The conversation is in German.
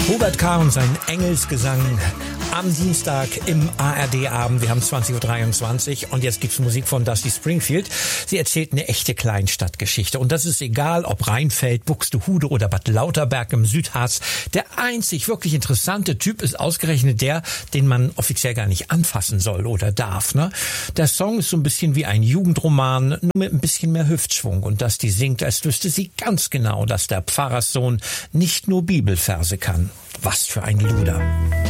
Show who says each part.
Speaker 1: Hubert K. und sein Engelsgesang am Dienstag im ARD-Abend. Wir haben 20.23 Uhr und jetzt gibt's Musik von Dusty Springfield. Sie erzählt eine echte Kleinstadtgeschichte. Und das ist egal, ob Rheinfeld, Buxtehude oder Bad Lauterberg im Südharz. Der einzig wirklich interessante Typ ist ausgerechnet der, den man offiziell gar nicht anfassen soll oder darf. Ne? Der Song ist so ein bisschen wie ein Jugendroman, nur mit ein bisschen mehr Hüftschwung. Und Dusty singt, als wüsste sie ganz genau, dass der Pfarrerssohn nicht nur Bibelverse kann. Was für ein Luder.